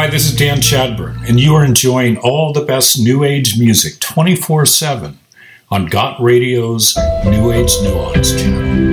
this is Dan Chadburn, and you are enjoying all the best New Age music 24/7 on Got Radio's New Age Nuance channel.